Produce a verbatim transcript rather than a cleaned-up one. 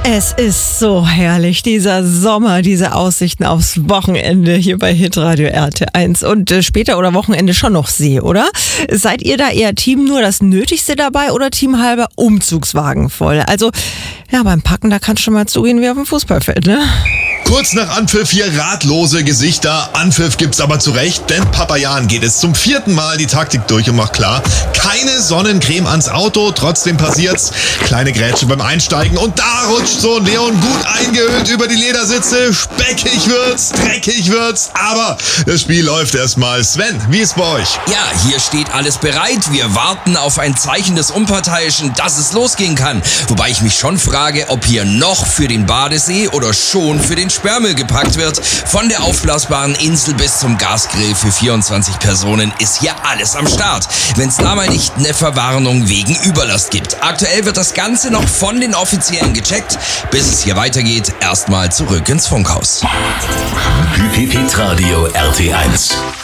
Es ist so herrlich, dieser Sommer, diese Aussichten aufs Wochenende hier bei Hitradio R T eins und äh, später oder Wochenende schon noch See, oder? Seid ihr da eher Team nur das Nötigste dabei oder Team halber Umzugswagen voll? Also, ja, beim Packen, da kann schon mal zugehen wie auf dem Fußballfeld, ne? Kurz nach Anpfiff hier ratlose Gesichter. Anpfiff gibt's aber zurecht, denn Papa Jan geht es zum vierten Mal die Taktik durch und macht klar, keine Sonnencreme ans Auto, trotzdem passiert's. Kleine Grätsche beim Einsteigen und da rutscht so ein Leon gut eingehüllt über die Ledersitze. Speckig wird's, dreckig wird's, aber das Spiel läuft erstmal. Sven, wie ist bei euch? Ja, hier steht alles bereit. Wir warten auf ein Zeichen des Unparteiischen, dass es losgehen kann. Wobei ich mich schon frage, ob hier noch für den Badesee oder schon für den Sperrmüll gepackt wird. Von der aufblasbaren Insel bis zum Gasgrill für vierundzwanzig Personen ist hier alles am Start. Wenn es da mal nicht eine Verwarnung wegen Überlast gibt. Aktuell wird das Ganze noch von den Offiziellen gecheckt. Bis es hier weitergeht, erstmal zurück ins Funkhaus. Hitradio R T eins.